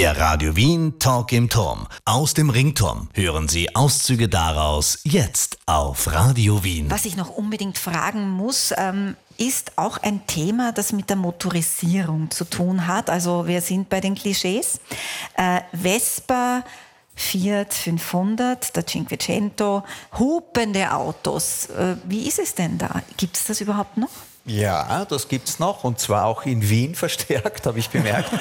Der Radio Wien Talk im Turm. Aus dem Ringturm hören Sie Auszüge daraus jetzt auf Radio Wien. Was ich noch unbedingt fragen muss, ist auch ein Thema, das mit der Motorisierung zu tun hat. Also wir sind bei den Klischees. Vespa, Fiat 500, der Cinquecento, hupende Autos. Wie ist es denn da? Gibt es das überhaupt noch? Ja, das gibt's noch, und zwar auch in Wien verstärkt, habe ich bemerkt.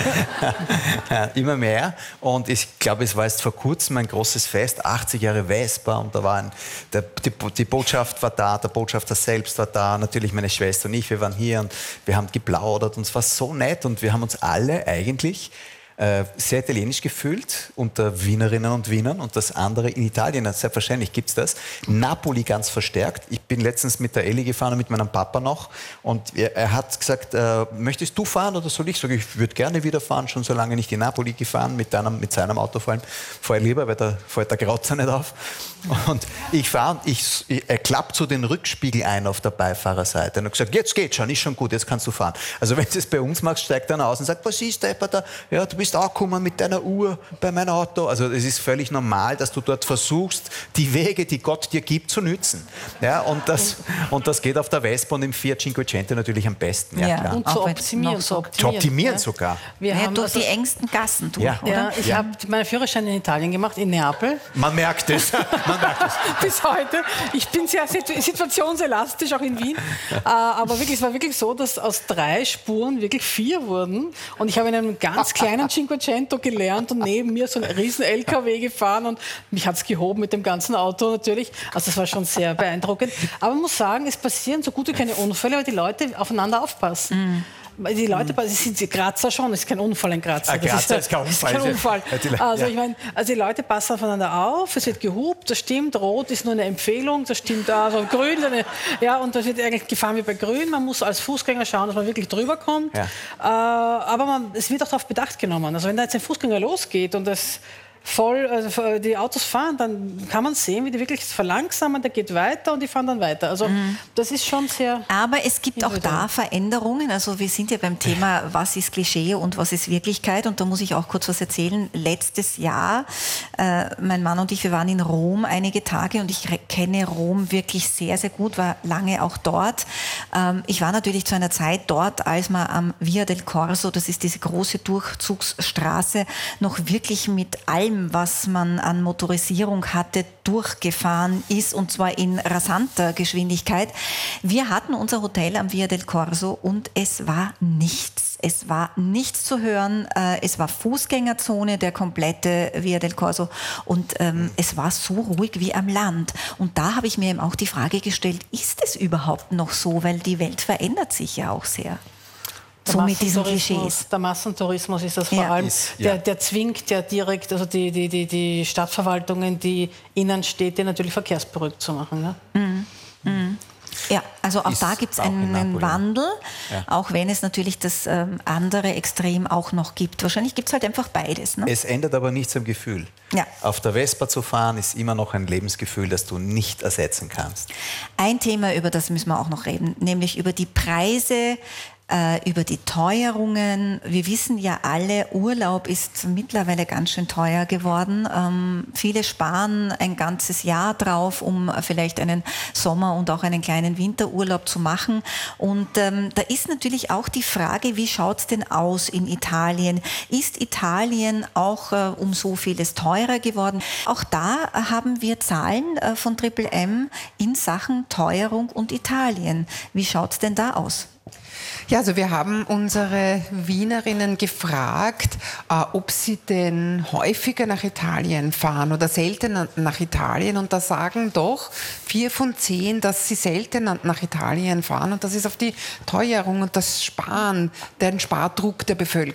Immer mehr. Und ich glaube, es war jetzt vor kurzem ein großes Fest, 80 Jahre Vespa, und da war die Botschaft war da, der Botschafter selbst war da, natürlich meine Schwester und ich, wir waren hier und wir haben geplaudert und es war so nett und wir haben uns alle eigentlich sehr italienisch gefühlt unter Wienerinnen und Wienern, und das andere in Italien, selbstverständlich gibt es das. Napoli ganz verstärkt. Ich bin letztens mit der Elli gefahren und mit meinem Papa noch, und er hat gesagt, möchtest du fahren oder soll ich? Sag ich, würde gerne wieder fahren, schon so lange nicht in Napoli gefahren, mit seinem Auto vor allem. Vorher lieber, weil da fällt der Grotzer nicht auf. Und ich fahre und er klappt so den Rückspiegel ein auf der Beifahrerseite und hat gesagt, jetzt geht schon, ist schon gut, jetzt kannst du fahren. Also wenn du es bei uns machst, steigt einer aus und sagt, was ist da? Ja, du bist auch gekommen mit deiner Uhr bei meinem Auto. Also es ist völlig normal, dass du dort versuchst, die Wege, die Gott dir gibt, zu nützen. Ja, und das geht auf der Vespa und im Fiat Cinquecento natürlich am besten. Ja, klar. Und zu optimieren. Zu optimieren sogar. Wir haben durch die engsten Gassen durch, oder? Ich habe meinen Führerschein in Italien gemacht, in Neapel. Man merkt es. Bis heute. Ich bin sehr situationselastisch, auch in Wien. Aber wirklich, es war wirklich so, dass aus 3 Spuren wirklich 4 wurden. Und ich habe in einem ganz kleinen Cinquecento gelernt und neben mir so einen riesen LKW gefahren und mich hat es gehoben mit dem ganzen Auto natürlich. Also das war schon sehr beeindruckend. Aber man muss sagen, es passieren so gut wie keine Unfälle, weil die Leute aufeinander aufpassen. Die Leute, sind die Grazer schon, das ist kein Unfall, ein Grazer. Grazer ist kein Unfall. Kein Unfall. Also ich meine, die Leute passen aufeinander auf, es wird gehupt, das stimmt, rot ist nur eine Empfehlung, das stimmt, also grün, und das wird eigentlich gefahren wie bei grün, man muss als Fußgänger schauen, dass man wirklich drüber kommt, aber es wird auch darauf Bedacht genommen. Also wenn da jetzt ein Fußgänger losgeht und das die Autos fahren, dann kann man sehen, wie die wirklich verlangsamen, der geht weiter und die fahren dann weiter. Also das ist schon sehr... Aber es gibt auch da Veränderungen. Also wir sind ja beim Thema, was ist Klischee und was ist Wirklichkeit, und da muss ich auch kurz was erzählen. Letztes Jahr, mein Mann und ich, wir waren in Rom einige Tage, und ich kenne Rom wirklich sehr, sehr gut, war lange auch dort. Ich war natürlich zu einer Zeit dort, als man am Via del Corso, das ist diese große Durchzugsstraße, noch wirklich mit allem, was man an Motorisierung hatte, durchgefahren ist, und zwar in rasanter Geschwindigkeit. Wir hatten unser Hotel am Via del Corso und es war nichts. Es war nichts zu hören. Es war Fußgängerzone, der komplette Via del Corso, und es war so ruhig wie am Land. Und da habe ich mir eben auch die Frage gestellt, ist es überhaupt noch so? Weil die Welt verändert sich ja auch sehr. So mit diesen Klischees. Der Massentourismus ist das vor allem. Der zwingt ja direkt, also die Stadtverwaltungen, die Innenstädte natürlich verkehrsberuhigt zu machen. Ne? Ja, also auch da gibt es einen Wandel, auch wenn es natürlich das andere Extrem auch noch gibt. Wahrscheinlich gibt es halt einfach beides. Ne? Es ändert aber nichts am Gefühl. Ja. Auf der Vespa zu fahren ist immer noch ein Lebensgefühl, das du nicht ersetzen kannst. Ein Thema, über das müssen wir auch noch reden, nämlich über die Preise, über die Teuerungen. Wir wissen ja alle, Urlaub ist mittlerweile ganz schön teuer geworden. Viele sparen ein ganzes Jahr drauf, um vielleicht einen Sommer- und auch einen kleinen Winterurlaub zu machen. Und da ist natürlich auch die Frage, wie schaut es denn aus in Italien? Ist Italien auch um so vieles teurer geworden? Auch da haben wir Zahlen von Triple M in Sachen Teuerung und Italien. Wie schaut es denn da aus? Ja, also wir haben unsere Wienerinnen gefragt, ob sie denn häufiger nach Italien fahren oder seltener nach Italien. Und da sagen doch 4 von 10, dass sie seltener nach Italien fahren. Und das ist auf die Teuerung und das Sparen, den Spardruck der Bevölkerung